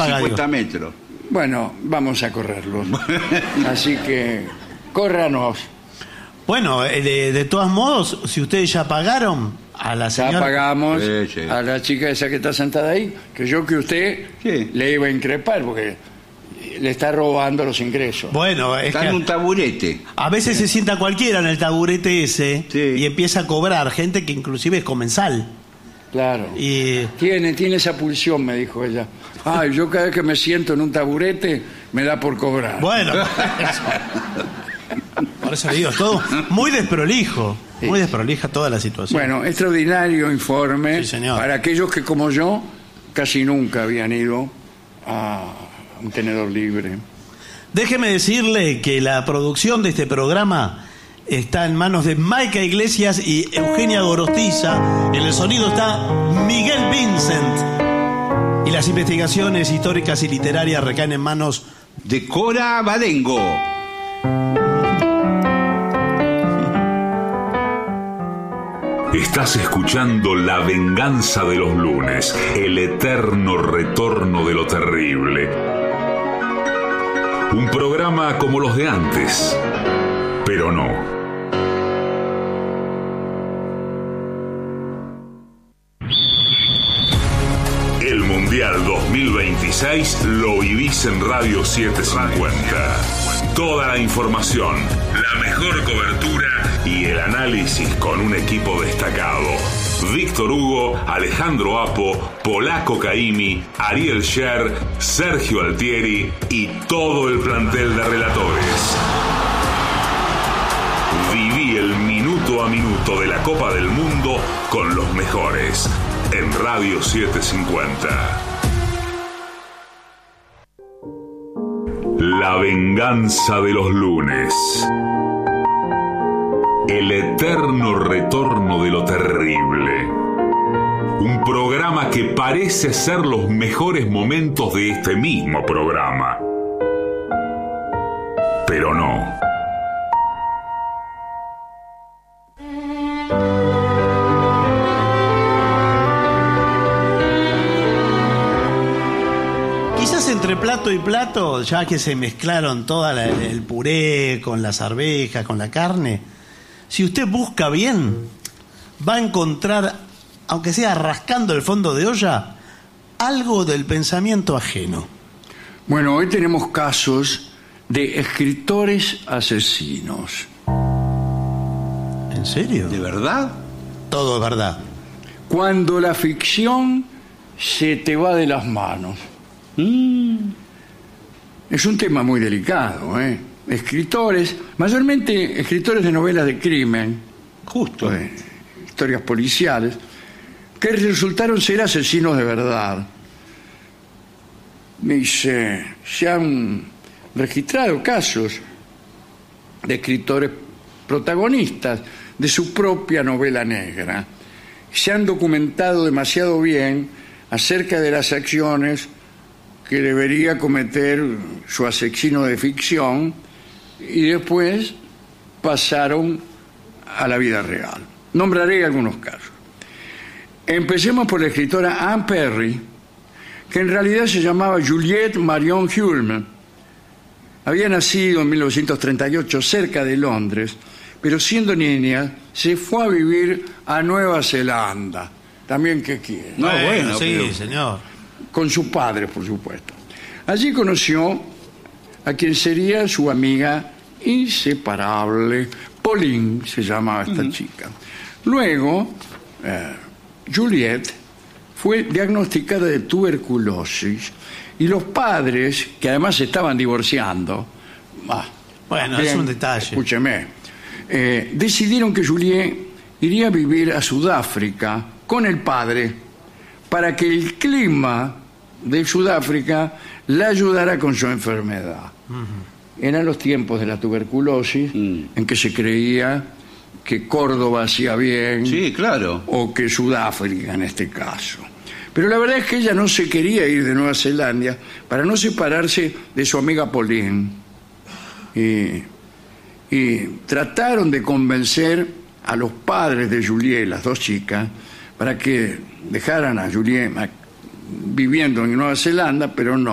paga Dios. 50 metros. Bueno, vamos a correrlos. Así que, córranos. Bueno, de todos modos, si ustedes ya pagaron a la señora... Ya pagamos Sí. a la chica esa que está sentada ahí, que usted Sí. le iba a increpar porque le está robando los ingresos. Bueno, es Está en un que taburete. a veces se sienta cualquiera en el taburete ese Sí. y empieza a cobrar, gente que inclusive es comensal. Claro. Y Tiene esa pulsión, me dijo ella. Ay, yo cada vez que me siento en un taburete me da por cobrar. bueno, por eso le digo, todo muy desprolijo, muy desprolija toda la situación. Bueno, extraordinario informe Sí, señor. para aquellos que, como yo, casi nunca habían ido a un tenedor libre. Déjeme decirle que la producción de este programa está en manos de Maica Iglesias y Eugenia Gorostiza. En el sonido está Miguel Vincent. Y las investigaciones históricas y literarias recaen en manos... De Cora Badengo. Estás escuchando La venganza de los lunes, el eterno retorno de lo terrible. Un programa como los de antes, pero no. El Mundial 2026 lo vivís en Radio 750. Toda la información, la mejor cobertura y el análisis con un equipo destacado. Víctor Hugo, Alejandro Apo, Polaco Caimi, Ariel Sher, Sergio Altieri y todo el plantel de relatores. Viví el minuto a minuto de la Copa del Mundo con los mejores en Radio 750. La venganza de los lunes. El eterno retorno de lo terrible. Un programa que parece ser los mejores momentos de este mismo programa. Pero no. Quizás entre plato y plato, ya que se mezclaron el puré con las arvejas, con la carne, si usted busca bien, va a encontrar, aunque sea rascando el fondo de olla, algo del pensamiento ajeno. Bueno, hoy tenemos casos de escritores asesinos. ¿En serio? ¿De verdad? Todo es verdad. Cuando la ficción se te va de las manos. Es un tema muy delicado, ¿eh? Escritores, mayormente escritores de novelas de crimen, Justo. de historias policiales, que resultaron ser asesinos de verdad. Se han registrado casos de escritores protagonistas de su propia novela negra. Se han documentado demasiado bien acerca de las acciones que debería cometer su asesino de ficción y después pasaron a la vida real. Nombraré algunos casos. Empecemos por la escritora Anne Perry, que en realidad se llamaba Juliette Marion Hulme. Había nacido en 1938 cerca de Londres, pero siendo niña se fue a vivir a Nueva Zelanda. También, ¿qué quiere? No, bueno, sí, pero- señor. Con sus padres, por supuesto. Allí conoció a quien sería su amiga inseparable, Pauline, se llamaba esta chica. Luego, Juliette fue diagnosticada de tuberculosis y los padres, que además se estaban divorciando, Bueno, bien, es un detalle. Escúcheme, decidieron que Juliette iría a vivir a Sudáfrica con el padre para que el clima de Sudáfrica la ayudara con su enfermedad. Eran los tiempos de la tuberculosis en que se creía que Córdoba hacía bien, Sí, claro. o que Sudáfrica en este caso. Pero la verdad es que ella no se quería ir de Nueva Zelanda para no separarse de su amiga Pauline. Y trataron de convencer a los padres de Juliette, las dos chicas, para que dejaran a Juliette viviendo en Nueva Zelanda, pero no.